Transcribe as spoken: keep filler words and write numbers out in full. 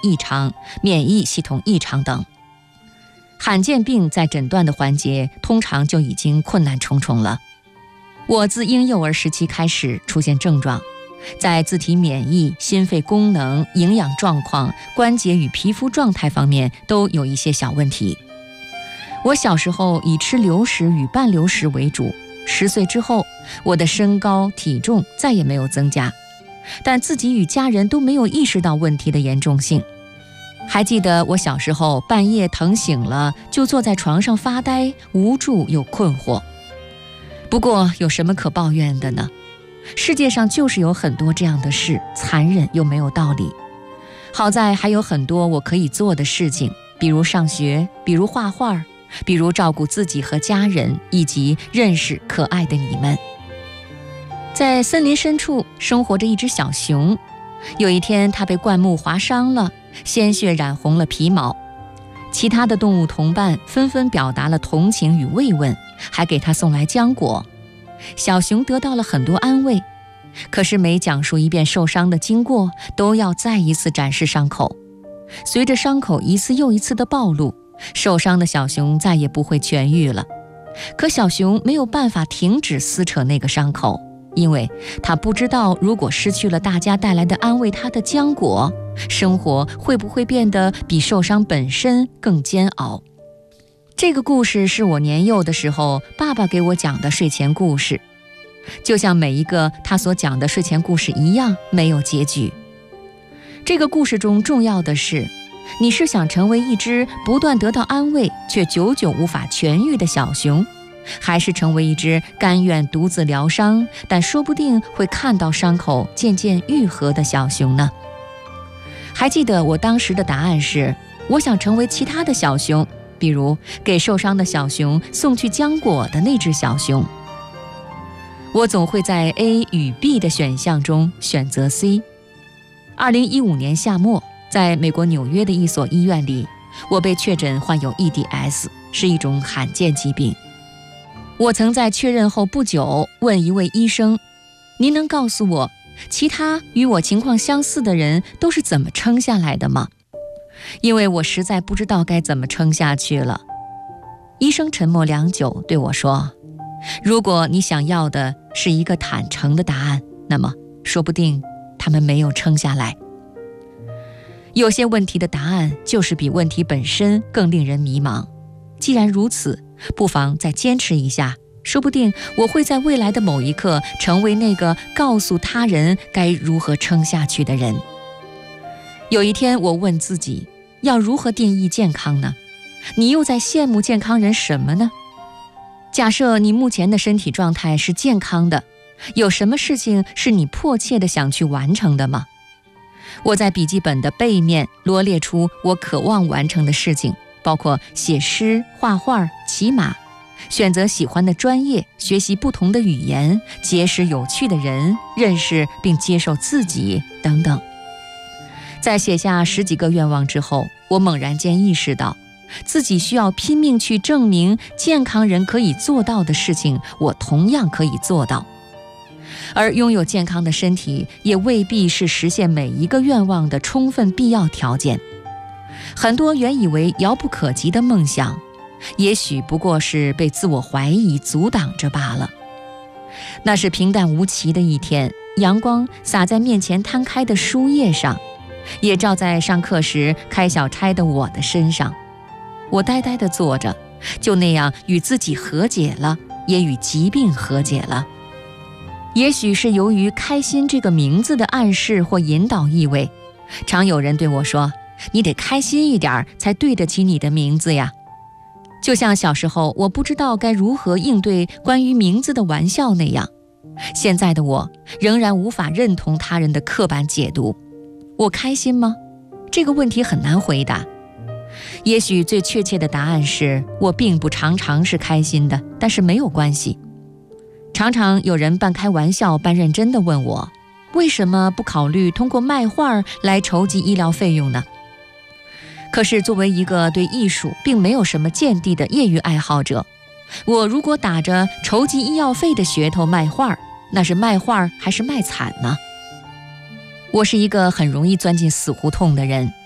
异常、免疫系统异常等。罕见病在诊断的环节通常就已经困难重重了。我自婴幼儿时期开始出现症状，在自体免疫、心肺功能、营养状况、关节与皮肤状态方面都有一些小问题。我小时候以吃流食与半流食为主，十岁之后，我的身高体重再也没有增加，但自己与家人都没有意识到问题的严重性。还记得我小时候半夜疼醒了，就坐在床上发呆，无助又困惑。不过有什么可抱怨的呢？世界上就是有很多这样的事，残忍又没有道理。好在还有很多我可以做的事情，比如上学，比如画画，比如照顾自己和家人，以及认识可爱的你们。在森林深处生活着一只小熊，有一天它被灌木划伤了，鲜血染红了皮毛。其他的动物同伴纷纷表达了同情与慰问，还给它送来浆果。小熊得到了很多安慰，可是每讲述一遍受伤的经过，都要再一次展示伤口。随着伤口一次又一次的暴露，受伤的小熊再也不会痊愈了。可小熊没有办法停止撕扯那个伤口，因为他不知道如果失去了大家带来的安慰他的浆果，生活会不会变得比受伤本身更煎熬。这个故事是我年幼的时候爸爸给我讲的睡前故事，就像每一个他所讲的睡前故事一样，没有结局。这个故事中重要的是，你是想成为一只不断得到安慰却久久无法痊愈的小熊，还是成为一只甘愿独自疗伤但说不定会看到伤口渐渐愈合的小熊呢？还记得我当时的答案是，我想成为其他的小熊，比如给受伤的小熊送去浆果的那只小熊。我总会在 A 与 B 的选项中选择 C。二零一五年夏末，在美国纽约的一所医院里，我被确诊患有 E D S， 是一种罕见疾病。我曾在确认后不久问一位医生，您能告诉我其他与我情况相似的人都是怎么撑下来的吗？因为我实在不知道该怎么撑下去了。医生沉默良久，对我说，如果你想要的是一个坦诚的答案，那么说不定他们没有撑下来。有些问题的答案就是比问题本身更令人迷茫。既然如此，不妨再坚持一下，说不定我会在未来的某一刻成为那个告诉他人该如何撑下去的人。有一天我问自己，要如何定义健康呢？你又在羡慕健康人什么呢？假设你目前的身体状态是健康的，有什么事情是你迫切地想去完成的吗？我在笔记本的背面罗列出我渴望完成的事情，包括写诗、画画、骑马，选择喜欢的专业，学习不同的语言，结识有趣的人，认识并接受自己等等。在写下十几个愿望之后，我猛然间意识到，自己需要拼命去证明健康人可以做到的事情，我同样可以做到。而拥有健康的身体也未必是实现每一个愿望的充分必要条件。很多原以为遥不可及的梦想，也许不过是被自我怀疑阻挡着罢了。那是平淡无奇的一天，阳光洒在面前摊开的书页上，也照在上课时开小差的我的身上。我呆呆地坐着，就那样与自己和解了，也与疾病和解了。也许是由于开心这个名字的暗示或引导意味，常有人对我说，你得开心一点才对得起你的名字呀。就像小时候我不知道该如何应对关于名字的玩笑那样，现在的我仍然无法认同他人的刻板解读。我开心吗？这个问题很难回答。也许最确切的答案是，我并不常常是开心的，但是没有关系。常常有人半开玩笑半认真地问我，为什么不考虑通过卖画来筹集医疗费用呢？可是作为一个对艺术并没有什么见地的业余爱好者，我如果打着筹集医药费的噱头卖画，那是卖画还是卖惨呢？我是一个很容易钻进死胡同的人，